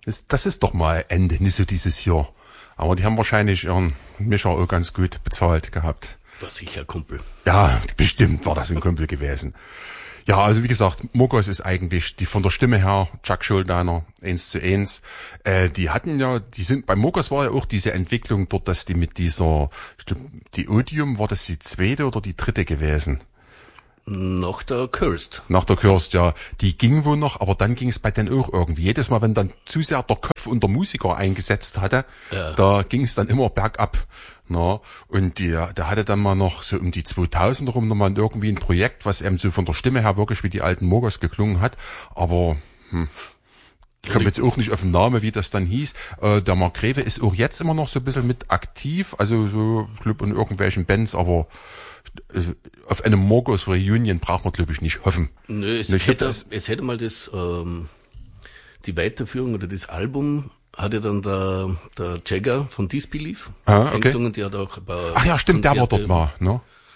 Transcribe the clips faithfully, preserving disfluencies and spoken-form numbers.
Das, das ist doch mal Ende, nicht so dieses Jahr. Aber die haben wahrscheinlich ihren Mischer auch ganz gut bezahlt gehabt. War sicher Kumpel. Ja, bestimmt war das ein Kumpel gewesen. Ja, also wie gesagt, Muggers ist eigentlich die von der Stimme her, Chuck Schuldiner, eins zu eins. Äh, die hatten ja, die sind, bei Muggers war ja auch diese Entwicklung dort, dass die mit dieser, die Odium, war das die zweite oder die dritte gewesen? Nach der Cursed. Nach der Cursed, ja. Die ging wohl noch, aber dann ging es bei denen auch irgendwie. Jedes Mal, wenn dann zu sehr der Kopf und der Musiker eingesetzt hatte, ja. Da ging es dann immer bergab. Na, und die, der hatte dann mal noch so um die zweitausend rum nochmal irgendwie ein Projekt, was eben so von der Stimme her wirklich wie die alten Muggers geklungen hat. Aber, hm, ich komme jetzt auch nicht auf den Namen, wie das dann hieß. Äh, der Mark Greve ist auch jetzt immer noch so ein bisschen mit aktiv, also so, ich glaube, in irgendwelchen Bands, aber auf eine Muggers Reunion braucht man, glaube ich, nicht hoffen. Nö, es, ich hätte, das, es hätte mal das, ähm, die Weiterführung oder das Album hatte dann der, der Jagger von Disbelief ah, okay. eingesungen, die hat auch ein paar Ach ja, stimmt, Konzerte, der war dort mal, ne?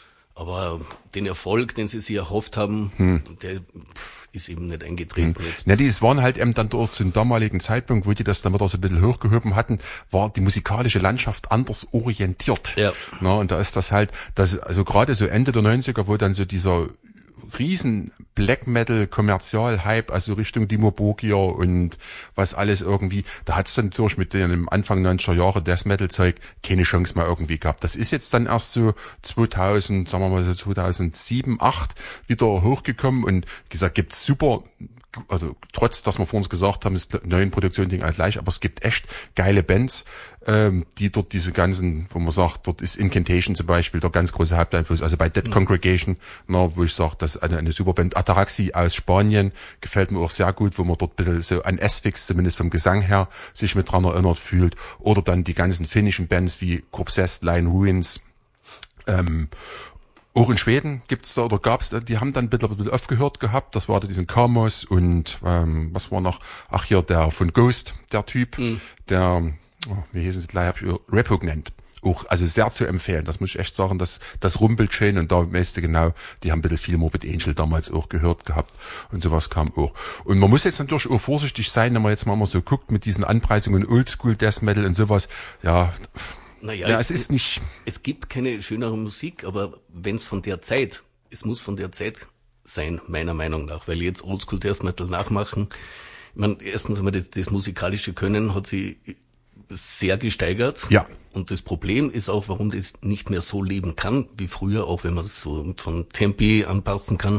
Aber den Erfolg, den sie sich erhofft haben, hm. der ist eben nicht eingetreten. Hm. Jetzt. Ja, die waren halt eben dann dort zum damaligen Zeitpunkt, wo die das dann wieder so ein bisschen hochgehoben hatten, war die musikalische Landschaft anders orientiert. Ja. Na, und da ist das halt, das, also gerade so Ende der neunziger, wo dann so dieser riesen Black Metal Kommerzial Hype, also Richtung Dimmu Borgir und was alles irgendwie, da hat's dann durch mit dem Anfang neunziger Jahre Death Metal Zeug keine Chance mehr irgendwie gehabt. Das ist jetzt dann erst so zweitausend, sagen wir mal so zweitausendsieben, acht wieder hochgekommen und wie gesagt, gibt's super, also trotz, dass wir vor uns gesagt haben, ist neuen Produktion Ding halt gleich, aber es gibt echt geile Bands, ähm, die dort diese ganzen, wo man sagt, dort ist Incantation zum Beispiel der ganz große Haupteinfluss, also bei Dead mhm. Congregation, na, wo ich sage, das ist eine, eine super Band. Ataraxi aus Spanien gefällt mir auch sehr gut, wo man dort ein bisschen so an Asphyx, zumindest vom Gesang her, sich mit dran erinnert fühlt, oder dann die ganzen finnischen Bands wie Corpsessed, Line Ruins, ähm, auch in Schweden gibt's da, oder gab's da, die haben dann ein bisschen, ein bisschen aufgehört gehabt, das war da diesen Kamos und, ähm, was war noch, ach hier, der von Ghost, der Typ, mhm. der, oh, wie hieß es gleich, hab ich Repugnant. Auch, also sehr zu empfehlen, das muss ich echt sagen, das, das rumpelt schön und da weißt du genau, die haben ein bisschen viel Morbid Angel damals auch gehört gehabt und sowas kam auch. Und man muss jetzt natürlich auch vorsichtig sein, wenn man jetzt mal so guckt mit diesen Anpreisungen Oldschool Death Metal und sowas, ja, Naja, ja, es, es ist nicht. Es gibt keine schönere Musik, aber wenn es von der Zeit, es muss von der Zeit sein, meiner Meinung nach, weil jetzt Oldschool Death Metal nachmachen. Ich meine, erstens einmal das, das musikalische Können hat sich sehr gesteigert. Ja. Und das Problem ist auch, warum das nicht mehr so leben kann wie früher, auch wenn man es so von Tempi anpassen kann.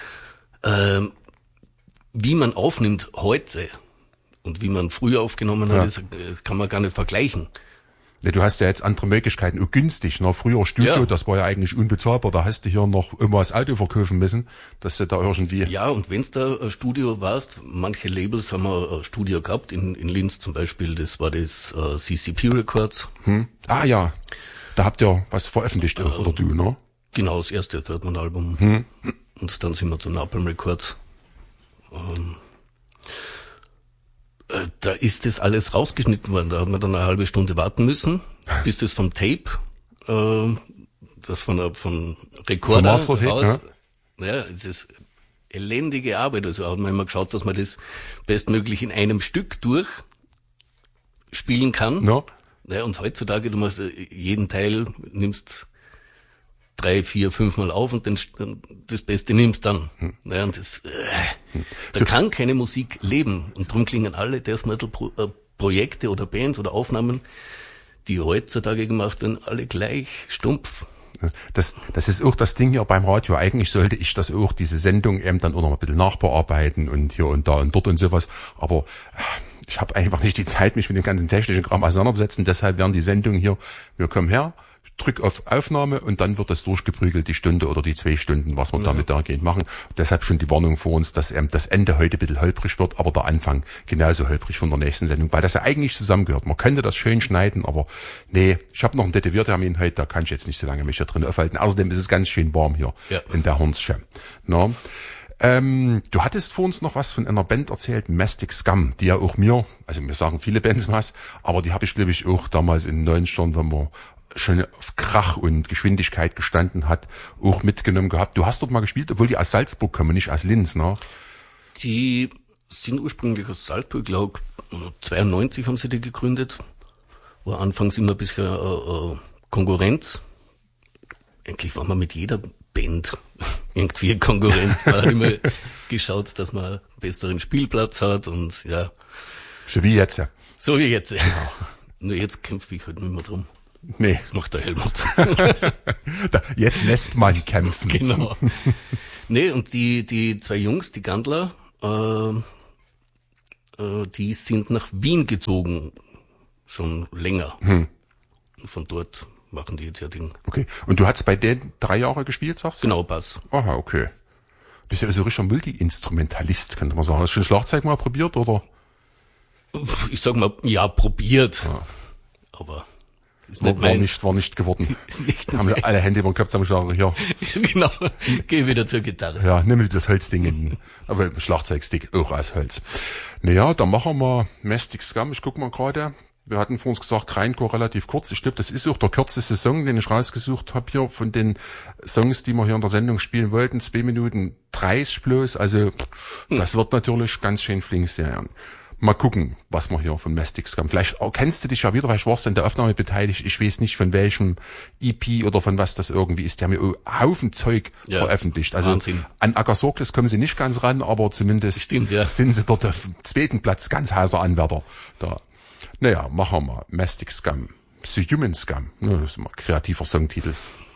Ähm, wie man aufnimmt heute und wie man früher aufgenommen hat, ja. das kann man gar nicht vergleichen. Ja, du hast ja jetzt andere Möglichkeiten, auch günstig, ne? Früher Studio, ja. Das war ja eigentlich unbezahlbar, da hast du hier noch immer das Auto verkaufen müssen, dass du da irgendwie... Ja, und wenn's da ein Studio warst, manche Labels haben ein Studio gehabt, in, in Linz zum Beispiel, das war das äh, C C P Records. Hm. Ah ja, da habt ihr was veröffentlicht, äh, oder du, ne? Genau, das erste Third-Man-Album. Hm. Und dann sind wir zu Napalm Records. Ähm, Da ist das alles rausgeschnitten worden. Da hat man dann eine halbe Stunde warten müssen, bis das vom Tape, äh, das von der, von Rekorder raus, ja. Ja, es ist elendige Arbeit. Also hat man immer geschaut, dass man das bestmöglich in einem Stück durch spielen kann. No. Ja, und heutzutage, du machst jeden Teil, nimmst drei, vier, fünfmal auf und dann das Beste nimmst dann. Hm. Ja, und das, äh, hm. da so. kann keine Musik leben. Und darum klingen alle Death Metal Pro, äh, Projekte oder Bands oder Aufnahmen, die heutzutage gemacht werden, alle gleich stumpf. Das, das ist auch das Ding hier beim Radio. Eigentlich sollte ich das auch, diese Sendung eben dann auch noch ein bisschen nachbearbeiten und hier und da und dort und sowas. Aber ich habe einfach nicht die Zeit, mich mit dem ganzen technischen Kram auseinanderzusetzen. Deshalb werden die Sendungen hier, wir kommen her, drück auf Aufnahme und dann wird das durchgeprügelt, die Stunde oder die zwei Stunden, was wir ja. damit da gehen machen. Deshalb schon die Warnung vor uns, dass ähm, das Ende heute ein bisschen holprig wird, aber der Anfang genauso holprig von der nächsten Sendung, weil das ja eigentlich zusammengehört. Man könnte das schön schneiden, aber nee, ich habe noch einen Tätowiertermin heute, da kann ich jetzt nicht so lange mich da drin aufhalten. Außerdem ist es ganz schön warm hier ja. in der Hornsche. Na? Ähm, du hattest vor uns noch was von einer Band erzählt, Mastic Scum, die ja auch mir, also mir sagen viele Bands was, aber die habe ich, glaube ich, auch damals in den neunzigern, wenn wir schon auf Krach und Geschwindigkeit gestanden hat, auch mitgenommen gehabt. Du hast dort mal gespielt, obwohl die aus Salzburg kommen, nicht aus Linz, ne? Die sind ursprünglich aus Salzburg, glaube zweiundneunzig haben sie die gegründet. War anfangs immer ein bisschen äh, äh, Konkurrenz. Eigentlich war man mit jeder Band irgendwie Konkurrent. Man hat immer geschaut, dass man einen besseren Spielplatz hat und ja. So wie jetzt. So wie jetzt. Ja. Nur jetzt kämpfe ich halt nicht mehr drum. Nee. Das macht der Helmut. Jetzt lässt man kämpfen. Genau. Nee, und die die zwei Jungs, die Gandler, äh, äh, die sind nach Wien gezogen. Schon länger. Hm. Und von dort machen die jetzt ja Ding. Okay. Und du hast bei denen drei Jahre gespielt, sagst du? Genau, Bass. Aha, okay. Bist ja also richtiger Multi-Instrumentalist, könnte man sagen. Hast du schon Schlagzeug mal probiert, oder? Ich sag mal, ja, probiert. Ja. Aber ist nicht war, meins. nicht, war nicht geworden. Ist nicht haben meins. Alle Hände über den Kopf zusammengeschlagen. Ja. Genau. Geh wieder zur Gitarre. Ja, nimm das Holzding. Aber Schlagzeugstick auch aus Holz. Naja, dann machen wir Mastic Scum. Ich guck mal gerade. Wir hatten vor uns gesagt, Rheinchor relativ kurz. Ich glaube, das ist auch der kürzeste Song, den ich rausgesucht habe hier von den Songs, die wir hier in der Sendung spielen wollten. Zwei Minuten dreißig bloß. Also das wird natürlich ganz schön flink sein. Mal gucken, was wir hier von Mastic Scum. Vielleicht oh, kennst du dich ja wieder, vielleicht warst du in der Aufnahme beteiligt. Ich weiß nicht, von welchem E P oder von was das irgendwie ist. Die haben ja oh, Haufen Zeug ja, veröffentlicht. Also Wahnsinn. An Agasorglis kommen sie nicht ganz ran, aber zumindest Stimmt, ja. sind sie dort auf dem zweiten Platz ganz heißer Anwärter. Da. Naja, machen wir mal. Mastic Scum. The Human Scum. Das ist mal ein kreativer Songtitel.